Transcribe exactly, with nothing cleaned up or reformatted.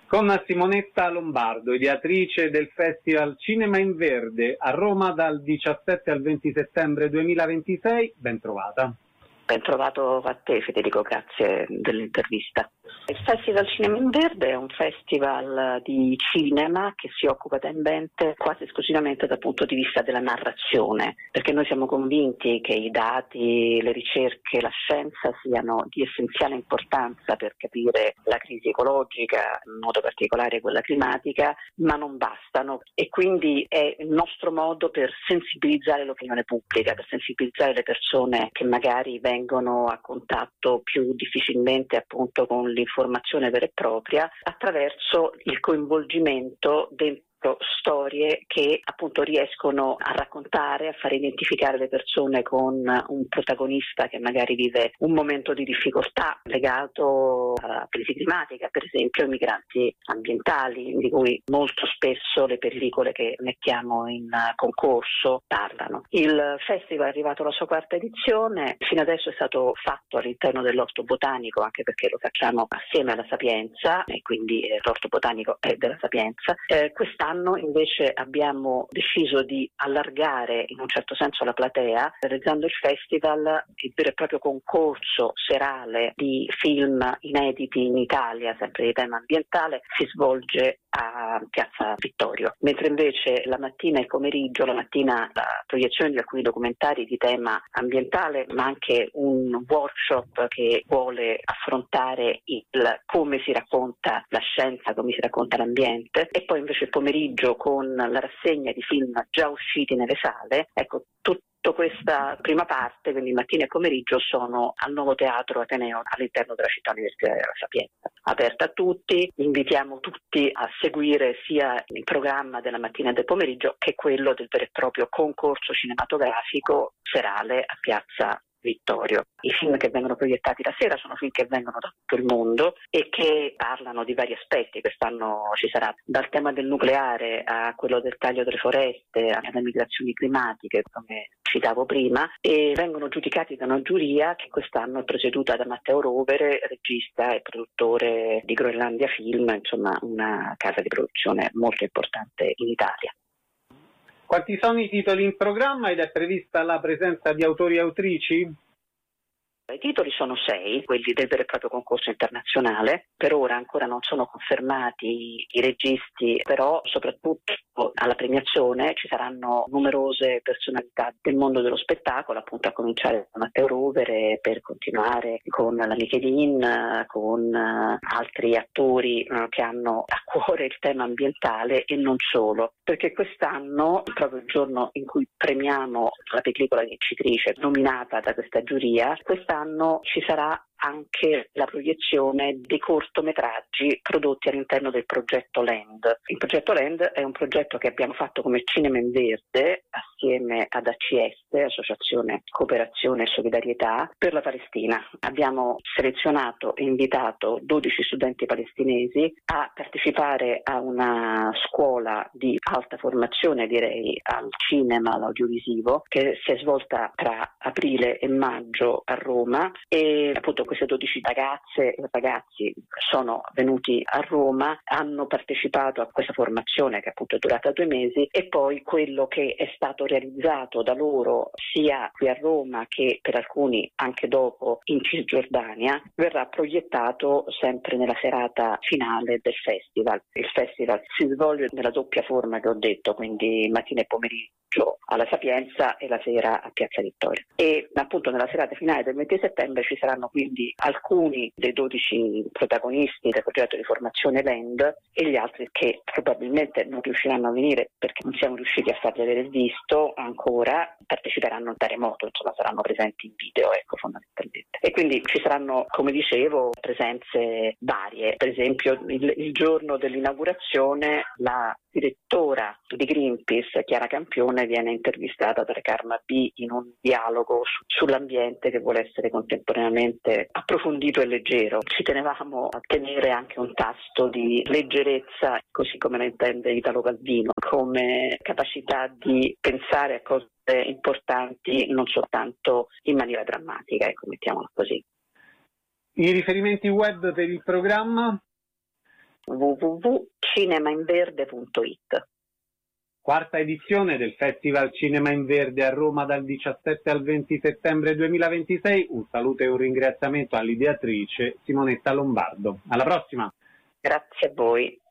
Con Simonetta Lombardo, ideatrice del Festival Cinema in Verde a Roma dal diciassette al venti settembre duemilaventisei, ben trovata. Ben trovato a te, Federico, grazie dell'intervista. Il Festival Cinema in Verde è un festival di cinema che si occupa tendenze quasi esclusivamente dal punto di vista della narrazione, perché noi siamo convinti che i dati, le ricerche, la scienza siano di essenziale importanza per capire la crisi ecologica, in modo particolare quella climatica, ma non bastano, e quindi è il nostro modo per sensibilizzare l'opinione pubblica, per sensibilizzare le persone che magari vengono a contatto più difficilmente appunto con l'informazione vera e propria, attraverso il coinvolgimento dentro storie che appunto riescono a raccontare, a far identificare le persone con un protagonista che magari vive un momento di difficoltà legato alla crisi climatica, per esempio ai migranti ambientali, di cui molto spesso le pellicole che mettiamo in concorso parlano. Il festival è arrivato alla sua quarta edizione, fino adesso è stato fatto all'interno dell'Orto Botanico, anche perché lo facciamo assieme alla Sapienza e quindi eh, l'Orto Botanico è della Sapienza. Eh, quest'anno invece abbiamo deciso di allargare in un certo senso la platea, realizzando il festival, il vero e proprio concorso serale di film inediti in Italia, sempre di tema ambientale, si svolge a Piazza Vittorio, mentre invece la mattina e il pomeriggio, la mattina la proiezione di alcuni documentari di tema ambientale, ma anche un workshop che vuole affrontare il come si racconta la scienza, come si racconta l'ambiente, e poi invece il pomeriggio con la rassegna di film già usciti nelle sale. Ecco, tutto questa prima parte, quindi mattina e pomeriggio, sono al Nuovo Teatro Ateneo all'interno della città universitaria della Sapienza, aperta a tutti. Invitiamo tutti a seguire sia il programma della mattina e del pomeriggio che quello del vero e proprio concorso cinematografico serale a Piazza Vittorio. I film che vengono proiettati la sera sono film che vengono da tutto il mondo e che parlano di vari aspetti. Quest'anno ci sarà dal tema del nucleare a quello del taglio delle foreste, alle migrazioni climatiche, come citavo prima, e vengono giudicati da una giuria che quest'anno è presieduta da Matteo Rovere, regista e produttore di Groenlandia Film, insomma una casa di produzione molto importante in Italia. Quanti sono i titoli in programma ed è prevista la presenza di autori e autrici? I titoli sono sei, quelli del vero e proprio concorso internazionale. Per ora ancora non sono confermati i registi, però soprattutto alla premiazione ci saranno numerose personalità del mondo dello spettacolo, appunto a cominciare da Matteo Rovere, per continuare con la Michelin, con altri attori che hanno a cuore il tema ambientale e non solo, perché quest'anno, proprio il giorno in cui premiamo la pellicola vincitrice nominata da questa giuria, quest'anno ci sarà anche la proiezione dei cortometraggi prodotti all'interno del progetto Land. Il progetto Land è un progetto che abbiamo fatto come Cinema in Verde assieme ad A C S, Associazione Cooperazione e Solidarietà, per la Palestina. Abbiamo selezionato e invitato dodici studenti palestinesi a partecipare a una scuola di alta formazione, direi, al cinema, all'audiovisivo, che si è svolta tra aprile e maggio a Roma, e appunto queste dodici ragazze e ragazzi sono venuti a Roma, hanno partecipato a questa formazione che appunto è durata due mesi, e poi quello che è stato realizzato da loro sia qui a Roma che per alcuni anche dopo in Cisgiordania verrà proiettato sempre nella serata finale del festival. Il festival si svolge nella doppia forma che ho detto, quindi mattina e pomeriggio alla Sapienza e la sera a Piazza Vittorio. E appunto nella serata finale del venti settembre ci saranno quindi alcuni dei dodici protagonisti del progetto di formazione Land e gli altri che probabilmente non riusciranno a venire perché non siamo riusciti a fargli avere il visto ancora, parteciperanno da remoto, insomma saranno presenti in video, ecco, fondamentalmente. E quindi ci saranno, come dicevo, presenze varie. Per esempio il, il giorno dell'inaugurazione la direttora di Greenpeace, Chiara Campione, viene intervistata da Karma B in un dialogo su, sull'ambiente che vuole essere contemporaneamente approfondito e leggero. Ci tenevamo a tenere anche un tasto di leggerezza, così come la intende Italo Calvino, come capacità di pensare a cose importanti non soltanto in maniera drammatica, ecco, mettiamola così. I riferimenti web per il programma? w w w punto cinema in verde punto i t. Quarta edizione del Festival Cinema in Verde a Roma dal diciassette al venti settembre duemilaventisei. Un saluto e un ringraziamento all'ideatrice Simonetta Lombardo. Alla prossima! Grazie a voi.